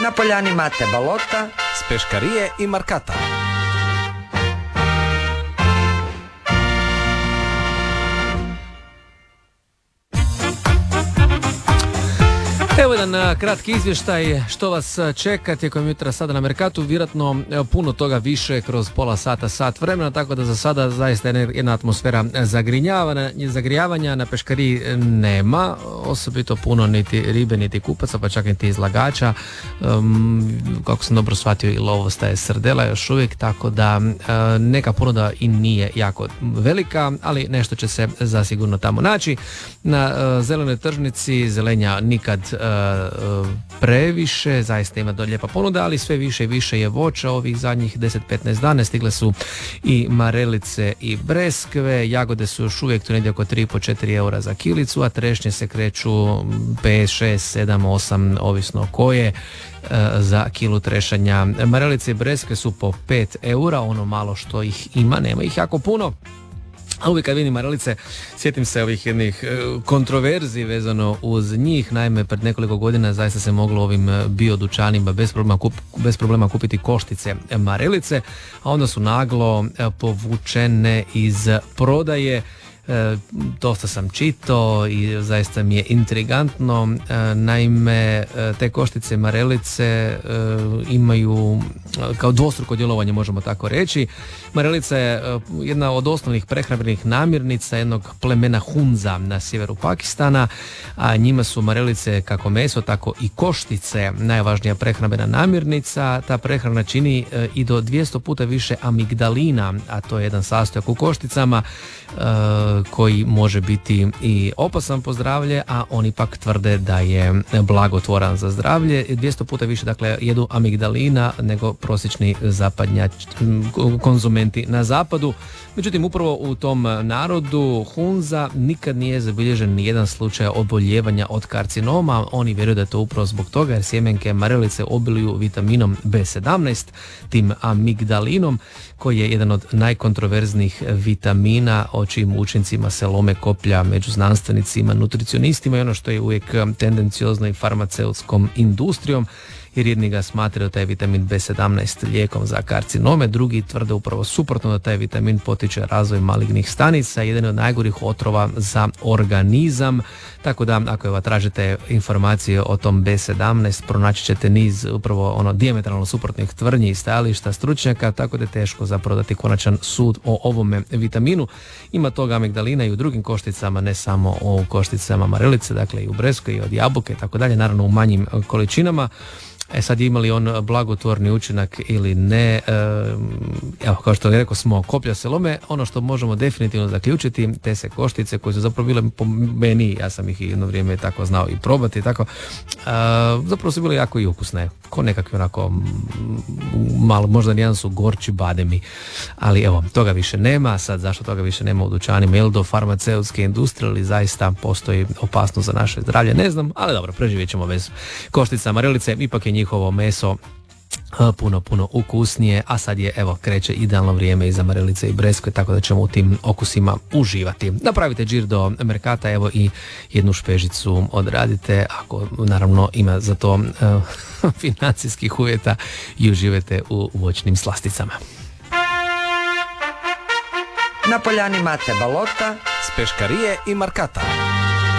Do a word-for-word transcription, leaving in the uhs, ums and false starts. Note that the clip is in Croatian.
Na poljani imate balota, s peškarije i markata. Evo jedan kratki izvještaj što vas čeka tijekom jutra sada na Merkatu, vjerojatno puno toga više kroz pola sata, sat vremena, tako da za sada zaista jedna atmosfera zagrijavanja, na peškariji nema osobito puno niti ribe, niti kupaca, pa čak niti izlagača. Um, kako sam dobro shvatio, i lovosta je srdela još uvijek, tako da uh, neka ponuda i nije jako velika, ali nešto će se zasigurno tamo naći. Na uh, zelenoj tržnici zelenja nikad uh, previše, zaista ima do lijepa ponuda, ali sve više i više je voća ovih zadnjih deset do petnaest dana. Stigle su i marelice i breskve, jagode su još uvijek tu negdje oko tri do četiri eura za kilicu, a trešnje se kreću pet, šest, sedam, osam, ovisno koje, za kilu trešanja. Marelice i breskve su po pet eura, ono malo što ih ima, nema ih jako puno. A uvijek kad vidim marelice, sjetim se ovih jednih kontroverzi vezano uz njih. Naime, pred nekoliko godina zaista se moglo ovim biodućanima bez problema, kup, bez problema kupiti koštice marelice, a onda su naglo povučene iz prodaje. E, dosta sam čitao i zaista mi je intrigantno. E, naime, te koštice marelice e, imaju kao dvostruko djelovanje, možemo tako reći. Marelica je jedna od osnovnih prehrambenih namirnica jednog plemena Hunza na sjeveru Pakistana, a njima su marelice kako meso, tako i koštice najvažnija prehrambena namirnica. Ta prehrana čini e, i do dvjesto puta više amigdalina, a to je jedan sastojak u košticama e, koji može biti i opasan po zdravlje, a oni pak tvrde da je blagotvoran za zdravlje. dvjesto puta više, dakle, jedu amigdalina nego prosječni zapadnjač, konzumenti na zapadu. Međutim, upravo u tom narodu Hunza nikad nije zabilježen ni jedan slučaj oboljevanja od karcinoma. Oni vjeruju da je to upravo zbog toga jer sjemenke marelice obiluju vitaminom be sedamnaest, tim amigdalinom, koji je jedan od najkontroverznijih vitamina o čijim učincima se lome koplja među znanstvenicima, nutricionistima i ono što je uvijek tendenciozno i farmaceutskom industrijom, jer jedni ga smatraju taj vitamin be sedamnaest lijekom za karcinome, drugi tvrde upravo suprotno, da taj vitamin potiče razvoj malignih stanica, jedan od najgorih otrova za organizam. Tako da ako evo tražite informacije o tom be sedamnaest, pronaći ćete niz upravo ono dijametralno suprotnih tvrdnji i stajališta stručnjaka, tako da je teško zapravo dati konačan sud o ovome vitaminu. Ima toga amigdalina i u drugim košticama, ne samo u košticama marelice, dakle i u breskvi i od jabuke i tako dalje, naravno u manjim količinama. E sad, ima li on blagotvorni učinak ili ne, e, evo, kao što je rekao smo, koplja se lome. Ono što možemo definitivno zaključiti, te se koštice koje su zapravo bile po meni, ja sam ih jedno vrijeme tako znao i probati, tako, e, zapravo su bile jako i ukusne, ko nekakvi onako malo, možda nijedan su gorči bademi, ali evo, toga više nema. Sad, zašto toga više nema u dućanima, je li do farmaceutske industrije ili zaista postoji opasnost za naše zdravlje, ne znam, ali dobro, preživjet ćemo bez koštica marelice, ipak je njihovo meso puno, puno ukusnije, a sad je, evo, kreće idealno vrijeme i za marelice i breskve, tako da ćemo u tim okusima uživati. Napravite džir do Merkata, evo, i jednu špežicu odradite, ako naravno ima za to uh, financijskih uvjeta, i uživate u voćnim slasticama. Na poljani imate balota, s peškarije i markata.